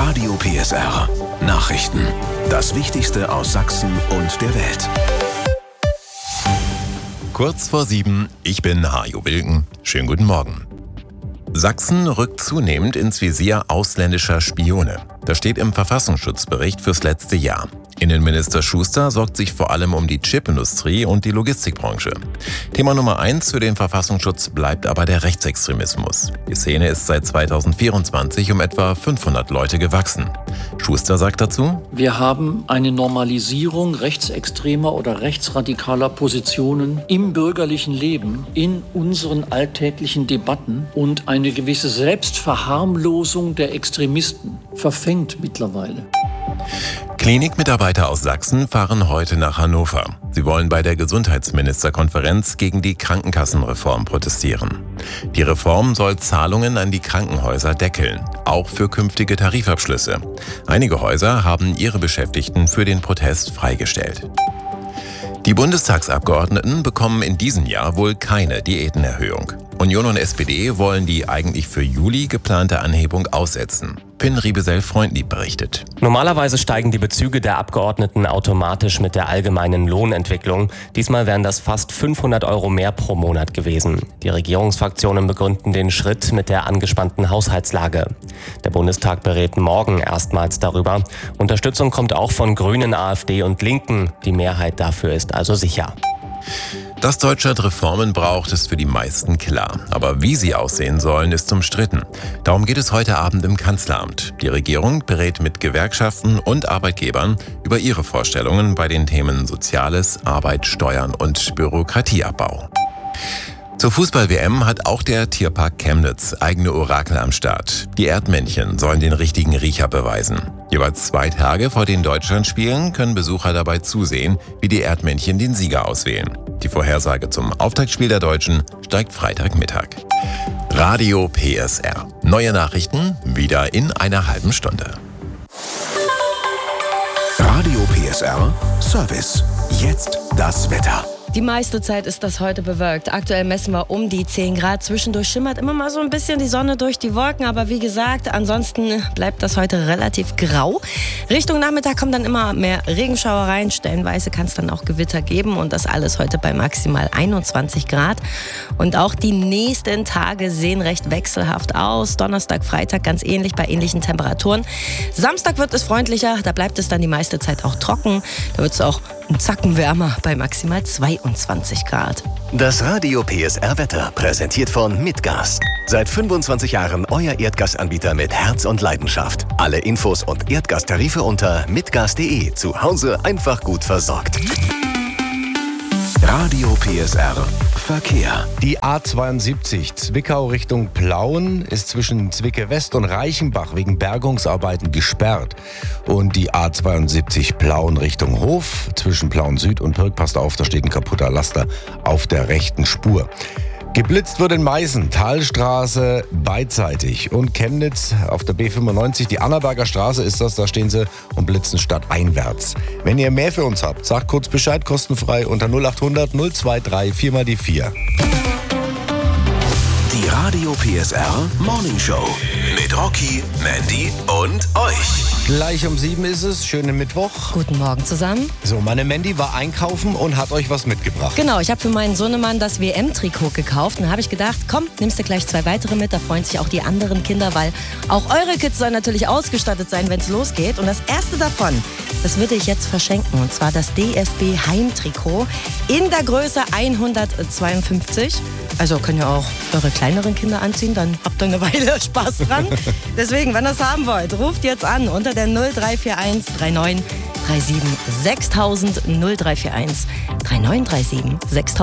Radio PSR. Nachrichten. Das Wichtigste aus Sachsen und der Welt. Kurz vor 7, ich bin Hajo Wilken. Schönen guten Morgen. Sachsen rückt zunehmend ins Visier ausländischer Spione. Das steht im Verfassungsschutzbericht fürs letzte Jahr. Innenminister Schuster sorgt sich vor allem um die Chipindustrie und die Logistikbranche. Thema Nummer 1 für den Verfassungsschutz bleibt aber der Rechtsextremismus. Die Szene ist seit 2024 um etwa 500 Leute gewachsen. Schuster sagt dazu: Wir haben eine Normalisierung rechtsextremer oder rechtsradikaler Positionen im bürgerlichen Leben, in unseren alltäglichen Debatten, und eine gewisse Selbstverharmlosung der Extremisten verfängt mittlerweile. Klinikmitarbeiter aus Sachsen fahren heute nach Hannover. Sie wollen bei der Gesundheitsministerkonferenz gegen die Krankenkassenreform protestieren. Die Reform soll Zahlungen an die Krankenhäuser deckeln, auch für künftige Tarifabschlüsse. Einige Häuser haben ihre Beschäftigten für den Protest freigestellt. Die Bundestagsabgeordneten bekommen in diesem Jahr wohl keine Diätenerhöhung. Union und SPD wollen die eigentlich für Juli geplante Anhebung aussetzen. Finn Riebesell-Freundlieb berichtet. Normalerweise steigen die Bezüge der Abgeordneten automatisch mit der allgemeinen Lohnentwicklung. Diesmal wären das fast 500 € mehr pro Monat gewesen. Die Regierungsfraktionen begründen den Schritt mit der angespannten Haushaltslage. Der Bundestag berät morgen erstmals darüber. Unterstützung kommt auch von Grünen, AfD und Linken. Die Mehrheit dafür ist also sicher. Dass Deutschland Reformen braucht, ist für die meisten klar. Aber wie sie aussehen sollen, ist umstritten. Darum geht es heute Abend im Kanzleramt. Die Regierung berät mit Gewerkschaften und Arbeitgebern über ihre Vorstellungen bei den Themen Soziales, Arbeit, Steuern und Bürokratieabbau. Zur Fußball-WM hat auch der Tierpark Chemnitz eigene Orakel am Start. Die Erdmännchen sollen den richtigen Riecher beweisen. Jeweils 2 Tage vor den Deutschlandspielen können Besucher dabei zusehen, wie die Erdmännchen den Sieger auswählen. Die Vorhersage zum Auftaktspiel der Deutschen steigt Freitagmittag. Radio PSR. Neue Nachrichten wieder in einer halben Stunde. Radio PSR Service. Jetzt das Wetter. Die meiste Zeit ist das heute bewölkt. Aktuell messen wir um die 10 Grad. Zwischendurch schimmert immer mal so ein bisschen die Sonne durch die Wolken. Aber wie gesagt, ansonsten bleibt das heute relativ grau. Richtung Nachmittag kommen dann immer mehr Regenschauer rein. Stellenweise kann es dann auch Gewitter geben. Und das alles heute bei maximal 21 Grad. Und auch die nächsten Tage sehen recht wechselhaft aus. Donnerstag, Freitag ganz ähnlich bei ähnlichen Temperaturen. Samstag wird es freundlicher. Da bleibt es dann die meiste Zeit auch trocken. Da wird es auch ein Zacken wärmer bei maximal 22 Grad. Das Radio PSR Wetter präsentiert von Mitgas. Seit 25 Jahren euer Erdgasanbieter mit Herz und Leidenschaft. Alle Infos und Erdgastarife unter mitgas.de. Zu Hause einfach gut versorgt. Radio PSR Verkehr. Die A72 Zwickau Richtung Plauen ist zwischen Zwicke West und Reichenbach wegen Bergungsarbeiten gesperrt. Und die A72 Plauen Richtung Hof zwischen Plauen Süd und Pirk, passt auf, da steht ein kaputter Laster auf der rechten Spur. Geblitzt wird in Meißen, Talstraße beidseitig, und Chemnitz auf der B95, die Annaberger Straße ist das, da stehen sie und blitzen stadteinwärts. Wenn ihr mehr für uns habt, sagt kurz Bescheid, kostenfrei unter 0800 023 4 die 4. Die Radio PSR Morning Show mit Rocky, Mandy und euch. Gleich um 7 ist es, schönen Mittwoch. Guten Morgen zusammen. So, meine Mandy war einkaufen und hat euch was mitgebracht. Genau, ich habe für meinen Sohnemann das WM-Trikot gekauft. Und da habe ich gedacht, komm, nimmst du gleich 2 weitere mit. Da freuen sich auch die anderen Kinder, weil auch eure Kids sollen natürlich ausgestattet sein, wenn es losgeht. Und das erste davon, das würde ich jetzt verschenken. Und zwar das DFB Heimtrikot in der Größe 152. Also können ja auch eure kleineren Kinder anziehen, dann habt ihr eine Weile Spaß dran. Deswegen, wenn ihr es haben wollt, ruft jetzt an unter der 0341 39 37 6000 0341 3937 6000.